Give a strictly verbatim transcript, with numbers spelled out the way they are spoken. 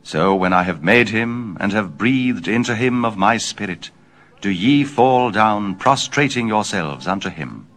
So when I have made him, and have breathed into him of my spirit, do ye fall down, prostrating yourselves unto him.